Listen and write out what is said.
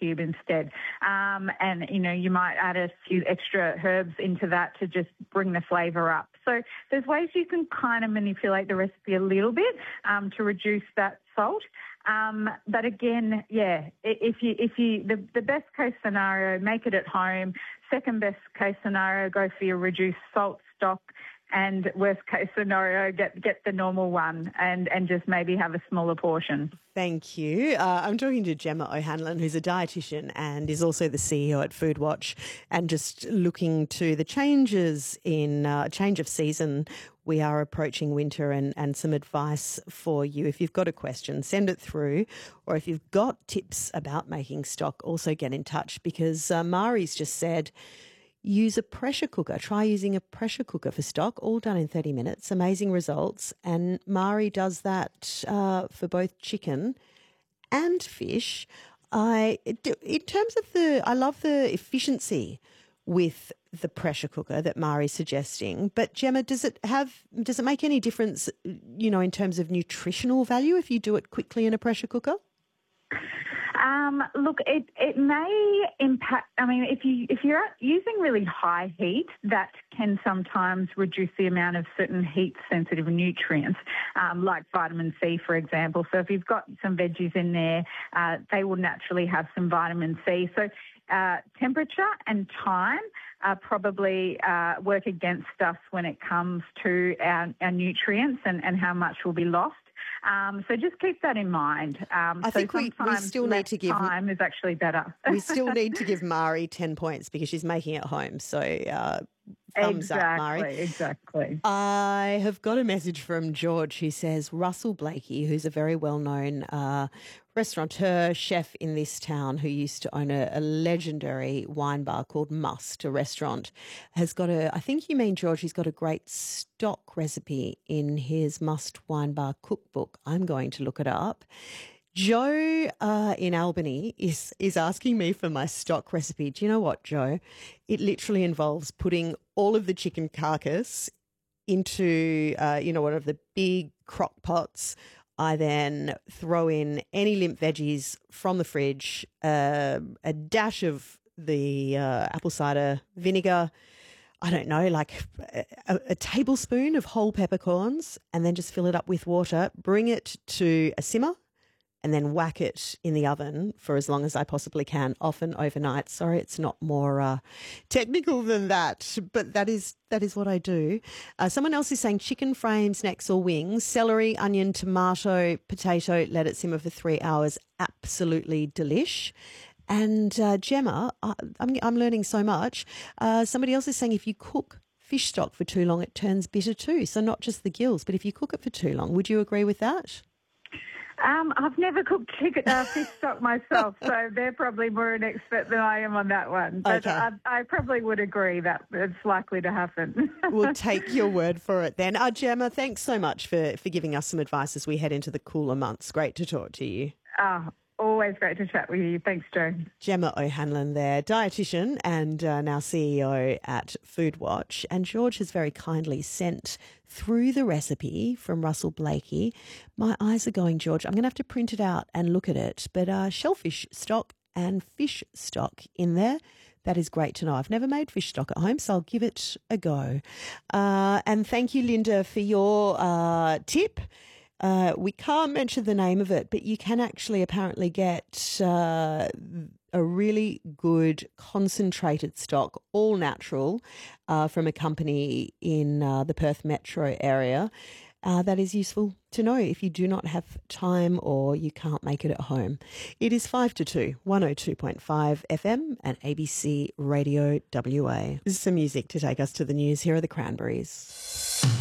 cube instead. And, you might add a few extra herbs into that to just bring the flavour up. So there's ways you can kind of manipulate the recipe a little bit to reduce that salt. But again, the best case scenario, make it at home. Second best case scenario, go for your reduced salt stock. And worst case scenario, get the normal one and just maybe have a smaller portion. Thank you. I'm talking to Gemma O'Hanlon, who's a dietitian and is also the CEO at Foodwatch, and just looking to the changes in change of season. We are approaching winter and some advice for you. If you've got a question, send it through. Or if you've got tips about making stock, also get in touch, because Mari's just said, use a pressure cooker. Try using a pressure cooker for stock, all done in 30 minutes. Amazing results. And Mari does that for both chicken and fish. I love the efficiency with the pressure cooker that Mari's suggesting. But Gemma, does it make any difference, in terms of nutritional value if you do it quickly in a pressure cooker? Look, it may impact. I mean, if you're using really high heat, that can sometimes reduce the amount of certain heat-sensitive nutrients, like vitamin C, for example. So if you've got some veggies in there, they will naturally have some vitamin C. So temperature and time probably work against us when it comes to our nutrients and how much will be lost. So just keep that in mind. I think we still need to give time is actually better. We still need to give Mari 10 points because she's making it home. So thumbs up, Mari. Exactly. I have got a message from George who says Russell Blakey, who's a very well-known restaurateur, chef in this town who used to own a legendary wine bar called Must, a restaurant, has got I think you mean, George, he's got a great stock recipe in his Must Wine Bar cookbook. I'm going to look it up. Joe in Albany is asking me for my stock recipe. Do you know what, Joe? It literally involves putting all of the chicken carcass into, one of the big crock pots. I then throw in any limp veggies from the fridge, a dash of the apple cider vinegar, I don't know, like a tablespoon of whole peppercorns, and then just fill it up with water, bring it to a simmer, and then whack it in the oven for as long as I possibly can, often overnight. Sorry, it's not more technical than that, but that is what I do. Someone else is saying chicken frames, necks or wings, celery, onion, tomato, potato, let it simmer for 3 hours. Absolutely delish. And Gemma, I'm learning so much. Somebody else is saying if you cook fish stock for too long, it turns bitter too. So not just the gills, but if you cook it for too long, would you agree with that? I've never cooked fish stock myself, so they're probably more an expert than I am on that one. But okay. I probably would agree that it's likely to happen. We'll take your word for it then. Gemma, thanks so much for giving us some advice as we head into the cooler months. Great to talk to you. Always great to chat with you. Thanks, Joe. Gemma O'Hanlon there, dietitian and now CEO at Foodwatch. And George has very kindly sent through the recipe from Russell Blakey. My eyes are going, George. I'm going to have to print it out and look at it. But shellfish stock and fish stock in there. That is great to know. I've never made fish stock at home, so I'll give it a go. And thank you, Linda, for your tip. We can't mention the name of it, but you can actually apparently get a really good concentrated stock, all natural, from a company in the Perth metro area. That is useful to know if you do not have time or you can't make it at home. It is 5 to 2, 102.5 FM and ABC Radio WA. This is some music to take us to the news. Here are the Cranberries.